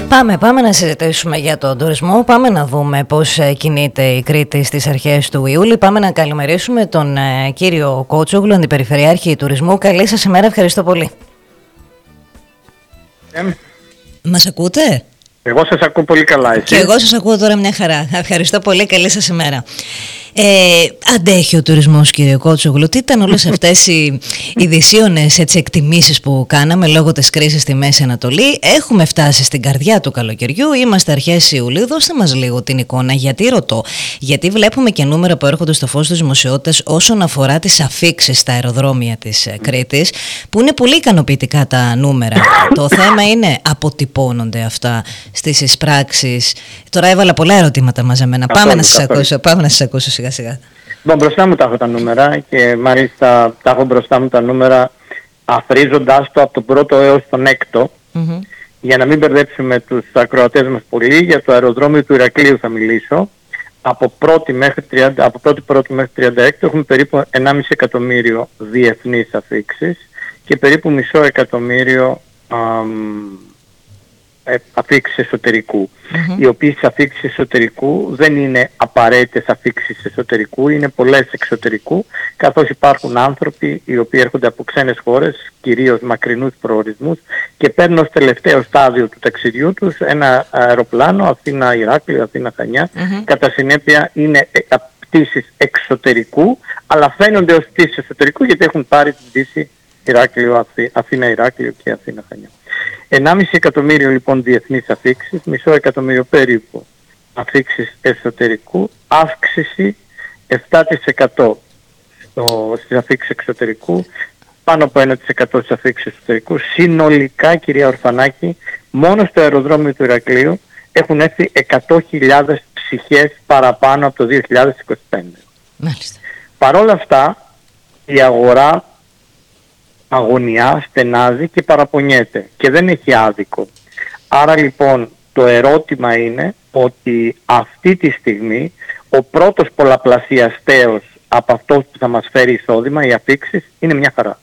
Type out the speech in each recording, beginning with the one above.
Πάμε να συζητήσουμε για τον τουρισμό. Πάμε να δούμε πώς κινείται η Κρήτη στις αρχές του Ιούλη. Πάμε να καλημερίσουμε τον κύριο Κότσογλου, Αντιπεριφερειάρχη Τουρισμού. Καλή σας ημέρα, ευχαριστώ πολύ. Μας ακούτε? Εγώ σας ακούω πολύ καλά, εσείς? Και εγώ σας ακούω τώρα μια χαρά. Ευχαριστώ πολύ, καλή σας ημέρα. Αντέχει ο τουρισμός, κύριε Κότσογλου? Τι ήταν όλες αυτές οι δυσίωνες εκτιμήσεις που κάναμε λόγω της κρίσης στη Μέση Ανατολή? Έχουμε φτάσει στην καρδιά του καλοκαιριού, είμαστε αρχές Ιουλίου. Δώστε μας λίγο την εικόνα. Γιατί ρωτώ? Γιατί βλέπουμε και νούμερα που έρχονται στο φως της δημοσιότητας όσον αφορά τις αφίξεις στα αεροδρόμια της Κρήτης, που είναι πολύ ικανοποιητικά τα νούμερα. Το θέμα είναι, αποτυπώνονται αυτά στις εισπράξεις? Τώρα έβαλα πολλά ερωτήματα μαζεμένα. Πάμε να σας ακούσω σιγά σιγά. Μπροστά μου τα έχω τα νούμερα και μάλιστα τα έχω μπροστά μου τα νούμερα αφρίζοντας το από τον πρώτο έως τον έκτο. Για να μην μπερδέψουμε τους ακροατές μας πολύ, για το αεροδρόμιο του Ηρακλείου θα μιλήσω. Από 1η μέχρι 36 έχουμε περίπου 1,5 εκατομμύριο διεθνείς αφίξεις και περίπου μισό εκατομμύριο αφίξεις εσωτερικού. Οι οποίες αφίξεις εσωτερικού δεν είναι απαραίτητες αφίξεις εσωτερικού, είναι πολλές εξωτερικού, καθώς υπάρχουν άνθρωποι οι οποίοι έρχονται από ξένες χώρες, κυρίως μακρινούς προορισμούς, και παίρνουν ως τελευταίο στάδιο του ταξιδιού τους ένα αεροπλάνο Αθήνα-Ηράκλειο, Αθήνα-Χανιά. Κατά συνέπεια είναι πτήσεις εξωτερικού, αλλά φαίνονται ως πτήσεις εσωτερικού γιατί έχουν πάρει την πτήση Αθήνα-Ηράκλειο και Αθήνα-Χανιά. 1,5 εκατομμύριο λοιπόν διεθνείς αφίξεις, μισό εκατομμύριο περίπου αφίξεις εσωτερικού, αύξηση 7% στις αφίξεις εξωτερικού, πάνω από 1% στις αφίξεις εσωτερικού. Συνολικά, κυρία Ορφανάκη, μόνο στο αεροδρόμιο του Ηρακλείου έχουν έρθει 100.000 ψυχές παραπάνω από το 2025. Μάλιστα. Παρ' όλα αυτά, η αγορά αγωνιά, στενάζει και παραπονιέται και δεν έχει άδικο. Άρα λοιπόν το ερώτημα είναι ότι αυτή τη στιγμή ο πρώτος πολλαπλασιαστέος από αυτός που θα μας φέρει εισόδημα, οι αφίξεις, είναι μια χαρά.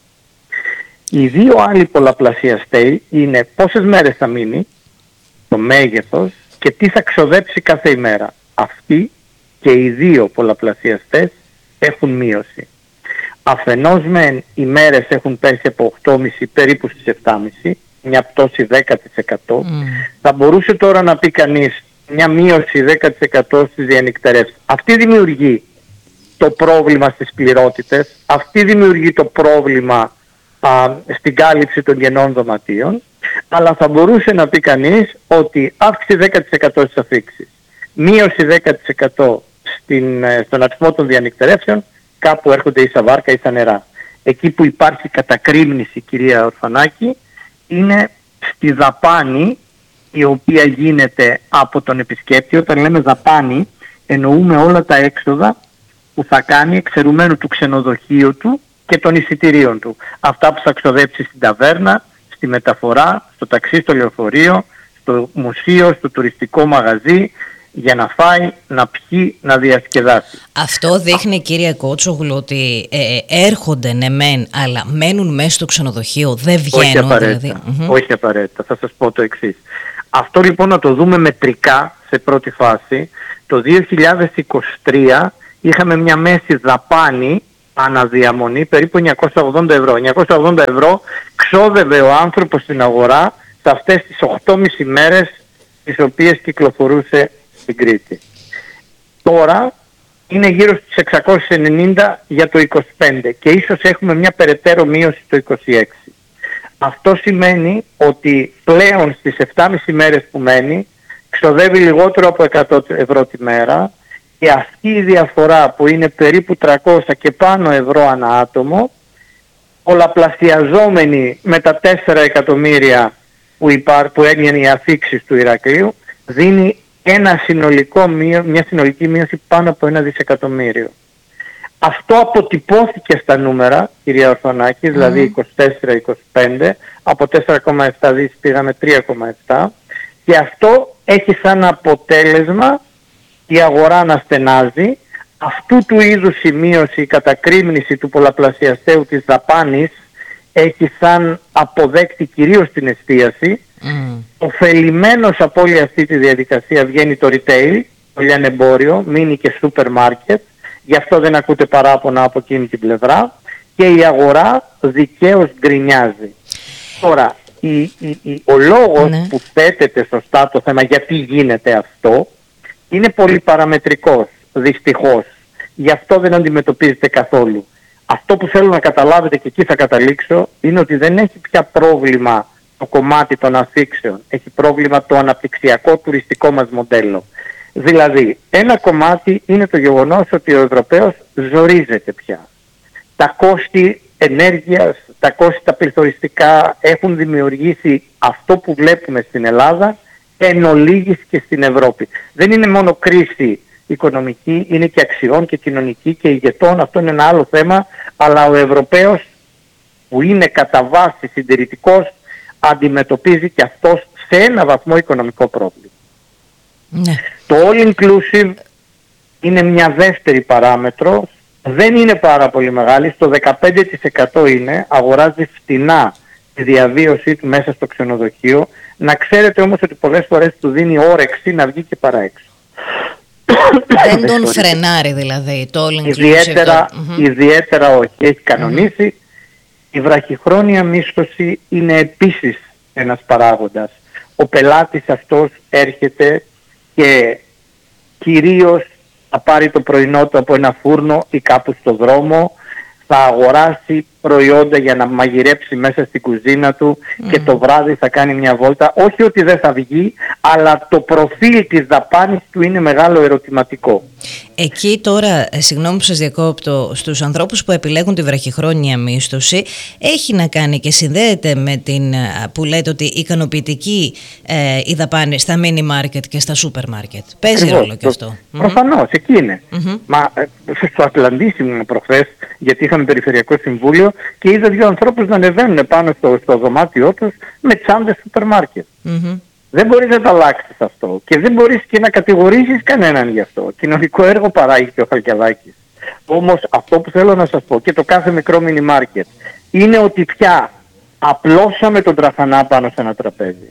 Οι δύο άλλοι πολλαπλασιαστές είναι πόσες μέρες θα μείνει, το μέγεθος και τι θα ξοδέψει κάθε ημέρα. Αυτοί και οι δύο πολλαπλασιαστές έχουν μείωση. Αφενός μεν οι μέρες έχουν πέσει από 8,5 περίπου στις 7,5, μια πτώση 10%. Θα μπορούσε τώρα να πει κανείς μια μείωση 10% στις διανυκτερεύσεις. Αυτή δημιουργεί το πρόβλημα στις πληρότητες, αυτή δημιουργεί το πρόβλημα στην κάλυψη των κενών δωματίων, αλλά θα μπορούσε να πει κανείς ότι αύξηση 10% στις αφίξεις, μείωση 10% στον αριθμό των διανυκτερεύσεων, κάπου έρχονται ίσα βάρκα, ίσα νερά. Εκεί που υπάρχει κατακρήμνηση, κυρία Ορφανάκη, είναι στη δαπάνη η οποία γίνεται από τον επισκέπτη. Όταν λέμε δαπάνη, εννοούμε όλα τα έξοδα που θα κάνει εξαιρουμένου του ξενοδοχείου του και των εισιτηρίων του. Αυτά που θα ξοδέψει στην ταβέρνα, στη μεταφορά, στο ταξί, στο λεωφορείο, στο μουσείο, στο τουριστικό μαγαζί, για να φάει, να πιει, να διασκεδάσει. Αυτό δείχνει, κύριε Κότσογλου, ότι έρχονται ναι μεν, αλλά μένουν μέσα στο ξενοδοχείο, δεν βγαίνουν? Όχι απαραίτητα. Όχι απαραίτητα. Θα σας πω το εξής. Αυτό λοιπόν να το δούμε μετρικά σε πρώτη φάση. Το 2023 είχαμε μια μέση δαπάνη αναδιαμονή περίπου 980 ευρώ. 980 ευρώ ξόδευε ο άνθρωπος στην αγορά σε αυτές τις 8,5 μέρες τις οποίες κυκλοφορούσε στην Κρήτη. Τώρα είναι γύρω στις 690 για το 25 και ίσως έχουμε μια περαιτέρω μείωση το 26. Αυτό σημαίνει ότι πλέον στις 7,5 μέρες που μένει ξοδεύει λιγότερο από 100 ευρώ τη μέρα, και αυτή η διαφορά που είναι περίπου 300 και πάνω ευρώ ανά άτομο, πολλαπλασιαζόμενη με τα 4 εκατομμύρια που έμειναν οι αφίξεις του Ηρακλείου, δίνει μια συνολική μείωση πάνω από 1 δισεκατομμύριο. Αυτό αποτυπώθηκε στα νούμερα, κυρία Ορφανάκη, δηλαδή 24-25, από 4,7 δις πήγαμε 3,7, και αυτό έχει σαν αποτέλεσμα η αγορά να στενάζει. Αυτού του είδους η μείωση, η κατακρήμνηση του πολλαπλασιαστέου της δαπάνης έχει σαν αποδέκτη κυρίως την εστίαση, Οφελημένος από όλη αυτή τη διαδικασία βγαίνει το retail, το λιανεμπόριο, μίνι και σούπερ μάρκετ, γι' αυτό δεν ακούτε παράπονα από εκείνη την πλευρά, και η αγορά δικαίως γκρινιάζει. Τώρα, ο λόγος που θέτεται σωστά το θέμα γιατί γίνεται αυτό είναι πολύ παραμετρικός, δυστυχώς. Γι' αυτό δεν αντιμετωπίζεται καθόλου. Αυτό που θέλω να καταλάβετε, και εκεί θα καταλήξω, είναι ότι δεν έχει πια πρόβλημα το κομμάτι των αφήξεων. Έχει πρόβλημα το αναπτυξιακό τουριστικό μας μοντέλο. Δηλαδή, ένα κομμάτι είναι το γεγονός ότι ο Ευρωπαίος ζορίζεται πια. Τα κόστη ενέργειας, τα κόστη τα πληθωριστικά έχουν δημιουργήσει αυτό που βλέπουμε στην Ελλάδα εν ολίγης και στην Ευρώπη. Δεν είναι μόνο κρίση οικονομική, είναι και αξιών και κοινωνική και ηγετών, αυτό είναι ένα άλλο θέμα, αλλά ο Ευρωπαίος που είναι κατά βάση συντηρητικός αντιμετωπίζει και αυτός σε ένα βαθμό οικονομικό πρόβλημα. Ναι. Το all inclusive είναι μια δεύτερη παράμετρο, δεν είναι πάρα πολύ μεγάλη, στο 15% είναι, αγοράζει φτηνά τη διαβίωσή του μέσα στο ξενοδοχείο. Να ξέρετε όμως ότι πολλές φορές του δίνει όρεξη να βγει και παρά έξω. Δεν τον φρενάρει δηλαδή το all inclusive. Ιδιαίτερα όχι, έχει κανονίσει. Η βραχυχρόνια μίσθωση είναι επίσης ένας παράγοντας. Ο πελάτης αυτός έρχεται και κυρίως θα πάρει το πρωινό του από ένα φούρνο ή κάπου στο δρόμο, θα αγοράσει προϊόντα για να μαγειρέψει μέσα στην κουζίνα του και το βράδυ θα κάνει μια βόλτα. Όχι ότι δεν θα βγει, αλλά το προφίλ της δαπάνης του είναι μεγάλο ερωτηματικό. Εκεί τώρα, συγγνώμη που σας διακόπτω, στους ανθρώπους που επιλέγουν τη βραχυχρόνια μίσθωση, έχει να κάνει και συνδέεται με την που λέτε ότι ικανοποιητική η δαπάνη στα μίνι μάρκετ και στα σούπερ μάρκετ. Παίζει ρόλο και αυτό. Προφανώς, εκεί είναι. Μα στο Ατλαντήσι ήμουν προχθές, γιατί είχαμε περιφερειακό συμβούλιο και είδα δύο ανθρώπους να ανεβαίνουν πάνω στο δωμάτιό τους με τσάντες σούπερ μάρκετ. Δεν μπορείς να τα αλλάξεις αυτό και δεν μπορείς και να κατηγορήσεις κανέναν γι' αυτό. Κοινωνικό έργο παράγει και ο Χαλκιαδάκης. Όμως αυτό που θέλω να σας πω, και το κάθε μικρό μίνι μάρκετ, είναι ότι πια απλώσαμε τον τραχανά πάνω σε ένα τραπέζι.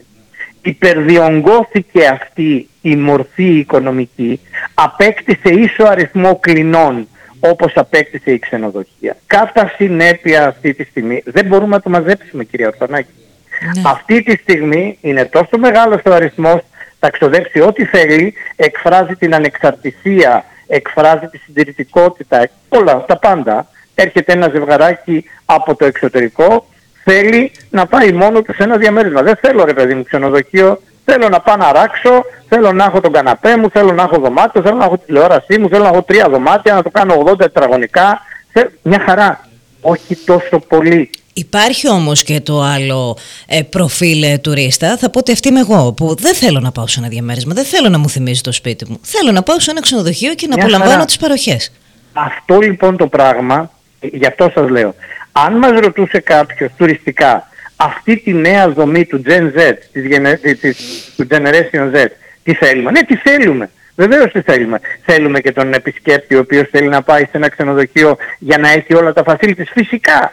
Υπερδιονγκώθηκε αυτή η μορφή οικονομική, απέκτησε ίσο αριθμό κλινών όπως απέκτησε η ξενοδοχεία. Κατά συνέπεια αυτή τη στιγμή δεν μπορούμε να το μαζέψουμε, κυρία Ορφανάκη. Αυτή τη στιγμή είναι τόσο μεγάλος ο αριθμός, θα ξοδέψει ό,τι θέλει, εκφράζει την ανεξαρτησία, εκφράζει τη συντηρητικότητα, όλα τα πάντα. Έρχεται ένα ζευγαράκι από το εξωτερικό, θέλει να πάει μόνο του σε ένα διαμέρισμα. Δεν θέλω, ρε παιδί μου, ξενοδοχείο, θέλω να πάω να ράξω, θέλω να έχω τον καναπέ μου, θέλω να έχω δωμάτιο, θέλω να έχω τη τηλεόρασή μου, θέλω να έχω 3 δωμάτια, να το κάνω 80 τετραγωνικά. Μια χαρά, όχι τόσο πολύ. Υπάρχει όμως και το άλλο προφίλ τουρίστα. Θα πω ότι αυτή είμαι εγώ, που δεν θέλω να πάω σε ένα διαμέρισμα, δεν θέλω να μου θυμίζει το σπίτι μου. Θέλω να πάω σε ένα ξενοδοχείο και να απολαμβάνω τις παροχές. Αυτό λοιπόν το πράγμα, γι' αυτό σας λέω, αν μας ρωτούσε κάποιος τουριστικά αυτή τη νέα δομή του Gen Z, του Generation Z, τι θέλουμε? Ναι, τι θέλουμε. Βεβαίως τι θέλουμε. Θέλουμε και τον επισκέπτη ο οποίος θέλει να πάει σε ένα ξενοδοχείο για να έχει όλα τα facilities. Φυσικά.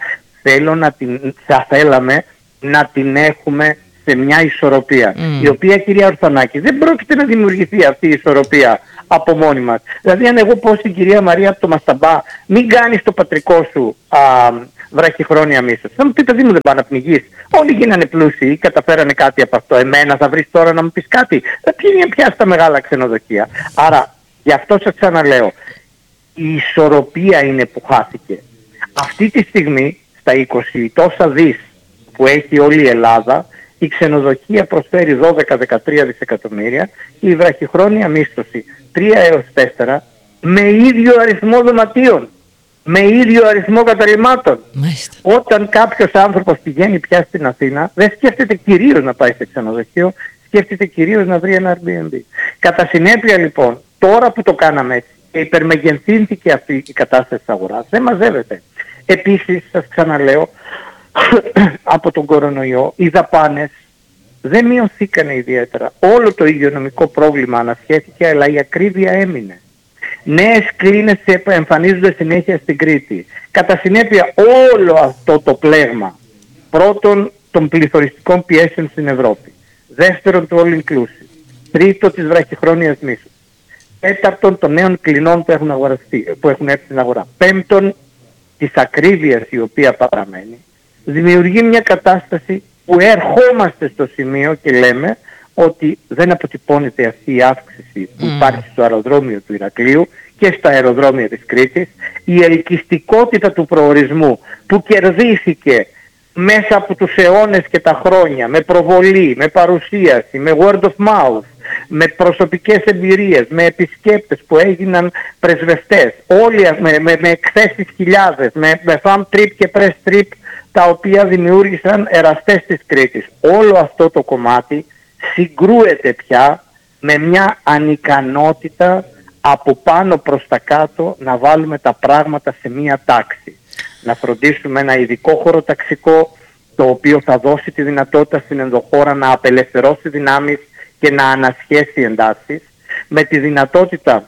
Θα θέλαμε να την έχουμε σε μια ισορροπία. Η οποία, κυρία Ορφανάκη, δεν πρόκειται να δημιουργηθεί αυτή η ισορροπία από μόνη μας. Δηλαδή αν εγώ πω στην κυρία Μαρία από το Μασταμπά, μην κάνεις το πατρικό σου βραχυχρόνια μίσθωση, θα μου πει, παιδί μου, δεν πάει να πνιγείς. Όλοι γίνανε πλούσιοι, καταφέρανε κάτι από αυτό. Εμένα θα βρεις τώρα να μου πεις κάτι? Ποιοι πια στα μεγάλα ξενοδοχεία? Άρα γι' αυτό σας ξαναλέω, η ισορροπία είναι που χάθηκε. Αυτή τη στιγμή στα 20 τόσα δις που έχει όλη η Ελλάδα, η ξενοδοχεία προσφέρει 12-13 δισεκατομμύρια και η βραχυχρόνια μίσθωση 3 έως 4 με ίδιο αριθμό δωματίων, με ίδιο αριθμό καταλυμάτων. Όταν κάποιος άνθρωπος πηγαίνει πια στην Αθήνα, δεν σκέφτεται κυρίως να πάει σε ξενοδοχείο, σκέφτεται κυρίως να βρει ένα Airbnb. Κατά συνέπεια λοιπόν, τώρα που το κάναμε έτσι και υπερμεγενθύνθηκε αυτή η κατάσταση της αγοράς, δεν μαζεύεται. Επίσης, σας ξαναλέω, από τον κορονοϊό οι δαπάνες δεν μειωθήκανε ιδιαίτερα. Όλο το υγειονομικό πρόβλημα ανασχέθηκε, αλλά η ακρίβεια έμεινε. Νέες κλίνες εμφανίζονται συνέχεια στην Κρήτη. Κατά συνέπεια όλο αυτό το πλέγμα, πρώτον των πληθωριστικών πιέσεων στην Ευρώπη, Δεύτερον, το all inclusive. Τρίτο, της βραχυχρόνιας μίσους. Τέταρτον, των νέων κλινών που έχουν έρθει στην αγορά. Πέμπτον, της ακρίβειας η οποία παραμένει. Δημιουργεί μια κατάσταση που ερχόμαστε στο σημείο και λέμε ότι δεν αποτυπώνεται αυτή η αύξηση που υπάρχει στο αεροδρόμιο του Ηρακλείου και στα αεροδρόμια της Κρήτης. Η ελκυστικότητα του προορισμού που κερδίθηκε μέσα από τους αιώνες και τα χρόνια, με προβολή, με παρουσίαση, με word of mouth, με προσωπικές εμπειρίες, με επισκέπτες που έγιναν πρεσβευτές, όλοι με εκθέσεις χιλιάδες, με farm trip και press trip, τα οποία δημιούργησαν εραστές της Κρήτης. Όλο αυτό το κομμάτι συγκρούεται πια με μια ανικανότητα από πάνω προς τα κάτω να βάλουμε τα πράγματα σε μια τάξη. Να φροντίσουμε ένα ειδικό χωροταξικό το οποίο θα δώσει τη δυνατότητα στην ενδοχώρα να απελευθερώσει δυνάμεις και να ανασχέσει εντάσεις, με τη δυνατότητα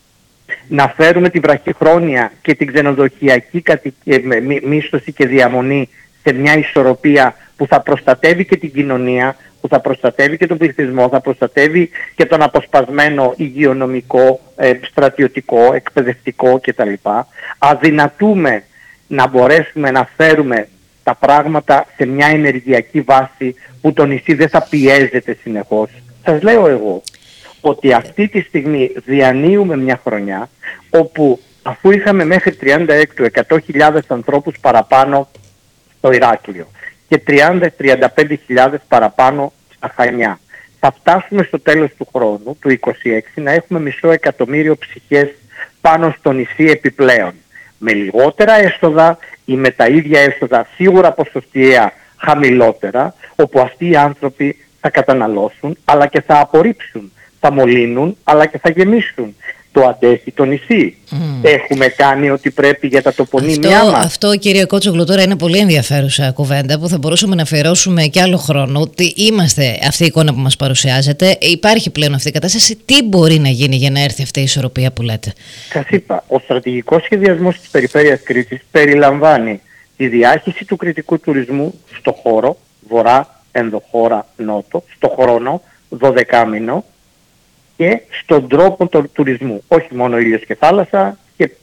να φέρουμε τη βραχυχρόνια και την ξενοδοχειακή μίσθωση και διαμονή σε μια ισορροπία που θα προστατεύει και την κοινωνία, που θα προστατεύει και τον πληθυσμό, θα προστατεύει και τον αποσπασμένο υγειονομικό, στρατιωτικό, εκπαιδευτικό κτλ. Αδυνατούμε να μπορέσουμε να φέρουμε τα πράγματα σε μια ενεργειακή βάση που το νησί δεν θα πιέζεται συνεχώς. Σας λέω εγώ ότι αυτή τη στιγμή διανύουμε μια χρονιά όπου αφού είχαμε μέχρι 36 100.000 ανθρώπους παραπάνω στο Ηράκλειο και 30-35.000 παραπάνω στα Χανιά, θα φτάσουμε στο τέλος του χρόνου, του 26, να έχουμε 500.000 ψυχές πάνω στο νησί επιπλέον. Με λιγότερα έσοδα ή με τα ίδια έσοδα, σίγουρα ποσοστιαία χαμηλότερα, όπου αυτοί οι άνθρωποι θα καταναλώσουν αλλά και θα απορρίψουν, θα μολύνουν αλλά και θα γεμίσουν. Το αντέχει το νησί. Έχουμε κάνει ό,τι πρέπει για τα τοπονύμια μας. Αυτό, κύριε Κότσογλου, τώρα είναι πολύ ενδιαφέρουσα κουβέντα που θα μπορούσαμε να αφιερώσουμε και άλλο χρόνο. Ότι είμαστε αυτή η εικόνα που μας παρουσιάζεται. Υπάρχει πλέον αυτή η κατάσταση. Τι μπορεί να γίνει για να έρθει αυτή η ισορροπία που λέτε? Σας είπα, ο στρατηγικός σχεδιασμός της περιφέρειας Κρήτης περιλαμβάνει τη διάχυση του κρητικού τουρισμού στο χώρο, βορρά, ενδοχώρα, νότο, στο χρόνο, 12μηνο, και στον τρόπο του τουρισμού. Όχι μόνο ήλιος και θάλασσα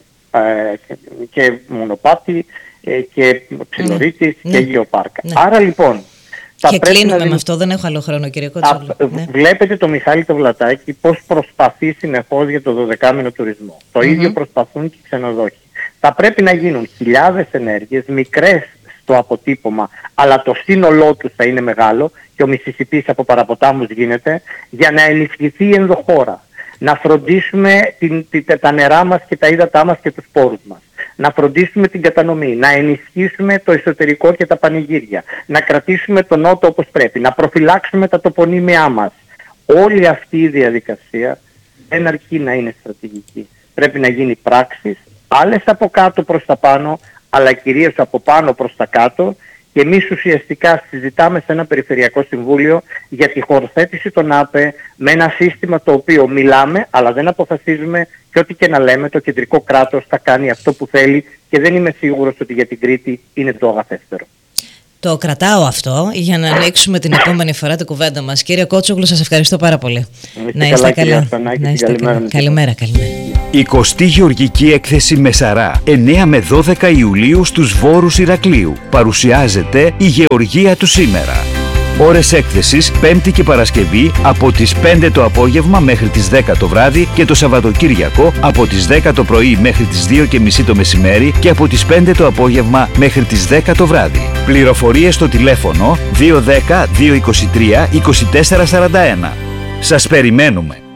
και μονοπάτι και ψιλορίτης και γεωπάρκα. Άρα λοιπόν... Και κλείνουμε με αυτό, δεν έχω άλλο χρόνο, κύριε Κότσογλου. Βλέπετε το Μιχάλη το Βλατάκη πώς προσπαθεί συνεχώς για το 12μηνο τουρισμό. Το ίδιο προσπαθούν και οι ξενοδόχοι. Θα πρέπει να γίνουν χιλιάδες ενέργειες, μικρές στο αποτύπωμα, αλλά το σύνολό τους θα είναι μεγάλο και ο Μississippi από παραποτάμους γίνεται, για να ενισχυθεί η ενδοχώρα. Να φροντίσουμε τα νερά μας και τα ύδατά μας και τους πόρους μας. Να φροντίσουμε την κατανομή, να ενισχύσουμε το εσωτερικό και τα πανηγύρια. Να κρατήσουμε τον νότο όπως πρέπει, να προφυλάξουμε τα τοπονύμια μας. Όλη αυτή η διαδικασία δεν αρκεί να είναι στρατηγική. Πρέπει να γίνει πράξεις, άλλες από κάτω προς τα πάνω, αλλά κυρίως από πάνω προς τα κάτω, και εμείς ουσιαστικά συζητάμε σε ένα περιφερειακό συμβούλιο για τη χωροθέτηση των ΑΠΕ με ένα σύστημα το οποίο μιλάμε αλλά δεν αποφασίζουμε, και ό,τι και να λέμε το κεντρικό κράτος θα κάνει αυτό που θέλει και δεν είμαι σίγουρος ότι για την Κρήτη είναι το αγαθέστερο. Το κρατάω αυτό για να ανοίξουμε την επόμενη φορά την κουβέντα μας. Κύριε Κότσογλου, σας ευχαριστώ πάρα πολύ. Να είστε καλά. Καλημέρα. 20η Γεωργική Έκθεση Μεσαρά, 9 με 12 Ιουλίου στους Βόρους Ηρακλείου. Παρουσιάζεται η Γεωργία του σήμερα. Ώρες έκθεσης Πέμπτη και Παρασκευή από τις 5 το απόγευμα μέχρι τις 10 το βράδυ και το Σαββατοκύριακο από τις 10 το πρωί μέχρι τις 2:30 το μεσημέρι και από τις 5 το απόγευμα μέχρι τις 10 το βράδυ. Πληροφορίες στο τηλέφωνο 210 223 2441. Σας περιμένουμε!